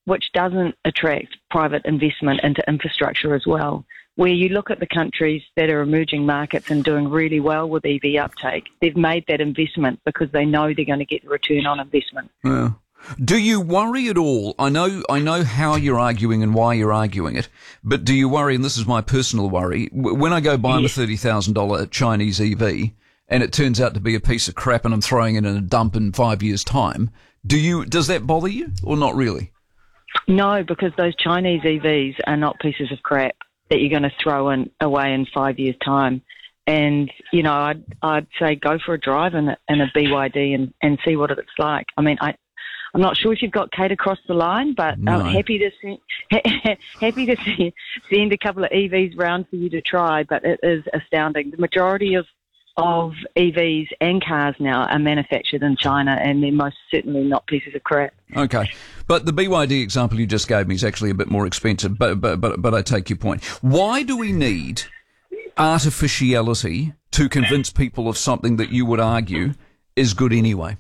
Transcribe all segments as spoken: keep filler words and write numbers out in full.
which doesn't attract private investment into infrastructure as well. Where you look at the countries that are emerging markets and doing really well with E V uptake, they've made that investment because they know they're going to get the return on investment. Yeah. Do you worry at all? I know, I know how you're arguing and why you're arguing it, but do you worry, and this is my personal worry, when I go buy yes. a thirty thousand dollars Chinese E V and it turns out to be a piece of crap and I'm throwing it in a dump in five years' time, do you, does that bother you or not really? No, because those Chinese E Vs are not pieces of crap that you're going to throw in, away in five years' time. And, you know, I'd, I'd say go for a drive in a, in a B Y D and, and see what it's like. I mean, I, I'm not sure if you've got Kate across the line, but no. I'm happy to send, happy to see, send a couple of E Vs round for you to try, but it is astounding. The majority of, of E Vs and cars now are manufactured in China, and they're most certainly not pieces of crap. Okay. But the B Y D example you just gave me is actually a bit more expensive, but, but, but, but I take your point. Why do we need artificiality to convince people of something that you would argue is good anyway?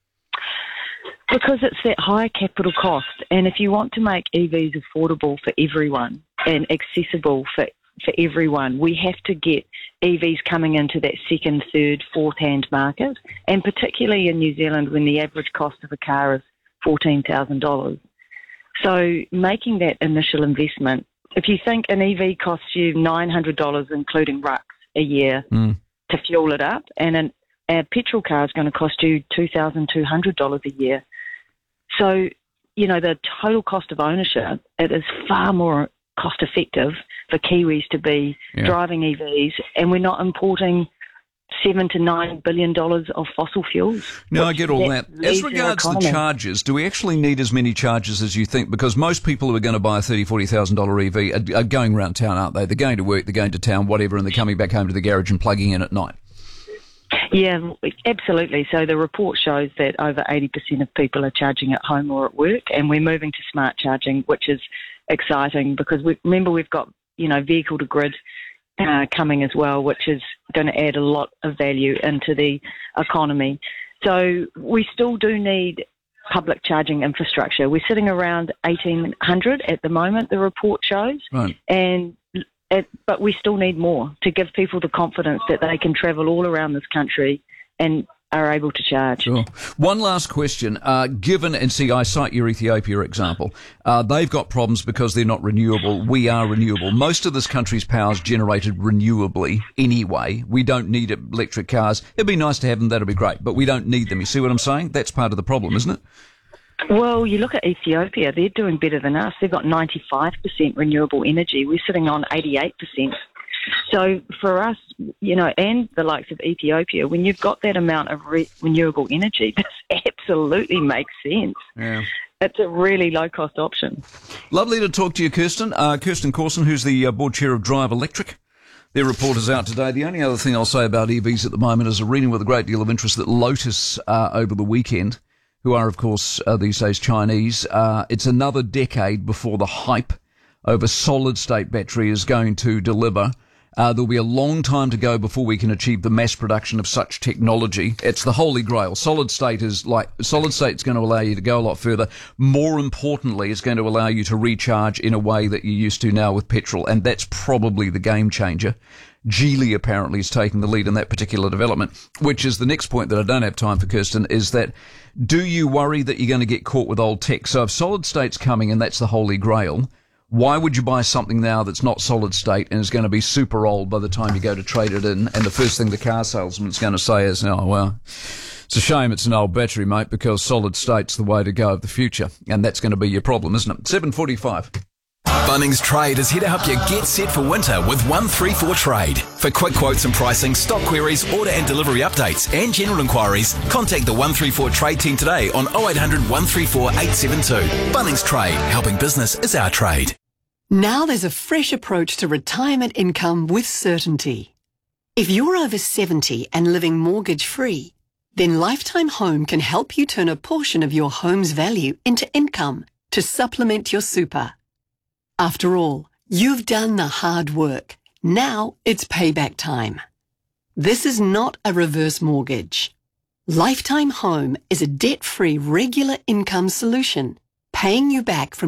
Because it's that high capital cost, and if you want to make E Vs affordable for everyone and accessible for, for everyone, we have to get E Vs coming into that second, third, fourth-hand market, and particularly in New Zealand when the average cost of a car is fourteen thousand dollars. So making that initial investment, if you think an E V costs you nine hundred dollars including R U C a year mm. to fuel it up, and an, a petrol car is going to cost you two thousand two hundred dollars a year. So, you know, the total cost of ownership, it is far more cost effective for Kiwis to be yeah. driving E Vs, and we're not importing seven to nine billion dollars of fossil fuels. No, I get all that. As regards the charges, do we actually need as many charges as you think? Because most people who are going to buy a thirty thousand dollars, forty thousand dollars E V are, are going around town, aren't they? They're going to work, they're going to town, whatever, and they're coming back home to the garage and plugging in at night. Yeah, absolutely. So the report shows that over eighty percent of people are charging at home or at work, and we're moving to smart charging, which is exciting because we remember we've got, you know, vehicle to grid uh, coming as well, which is going to add a lot of value into the economy. So we still do need public charging infrastructure. We're sitting around eighteen hundred at the moment, the report shows, right. and It, but we still need more to give people the confidence that they can travel all around this country and are able to charge. Sure. One last question. Uh, given, and see, I cite your Ethiopia example. Uh, they've got problems because they're not renewable. We are renewable. Most of this country's power is generated renewably anyway. We don't need electric cars. It'd be nice to have them. That'd be great. But we don't need them. You see what I'm saying? That's part of the problem, isn't it? Well, you look at Ethiopia, they're doing better than us. They've got ninety-five percent renewable energy. We're sitting on eighty-eight percent. So for us, you know, and the likes of Ethiopia, when you've got that amount of re- renewable energy, this absolutely makes sense. Yeah. It's a really low-cost option. Lovely to talk to you, Kirsten. Uh, Kirsten Corson, who's the uh, board chair of Drive Electric. Their report is out today. The only other thing I'll say about E Vs at the moment is a reading with a great deal of interest that Lotus uh, over the weekend, who are, of course, uh, these days Chinese. Uh, it's another decade before the hype over solid-state battery is going to deliver. Uh, there'll be a long time to go before we can achieve the mass production of such technology. It's the holy grail. Solid-state is like, solid-state's going to allow you to go a lot further. More importantly, it's going to allow you to recharge in a way that you used to now with petrol, and that's probably the game changer. Geely apparently is taking the lead in that particular development, which is the next point that I don't have time for, Kirsten, is that do you worry that you're going to get caught with old tech? So if solid state's coming and that's the holy grail, why would you buy something now that's not solid state and is going to be super old by the time you go to trade it in? And the first thing the car salesman's going to say is, oh, well, it's a shame it's an old battery, mate, because solid state's the way to go of the future. And that's going to be your problem, isn't it? seven forty-five. Bunnings Trade is here to help you get set for winter with one three four Trade. For quick quotes and pricing, stock queries, order and delivery updates and general inquiries, contact the one three four Trade team today on oh eight hundred, one three four, eight seven two. Bunnings Trade, helping business is our trade. Now there's a fresh approach to retirement income with certainty. If you're over seventy and living mortgage-free, then Lifetime Home can help you turn a portion of your home's value into income to supplement your super. After all, you've done the hard work. Now it's payback time. This is not a reverse mortgage. Lifetime Home is a debt-free regular income solution, paying you back from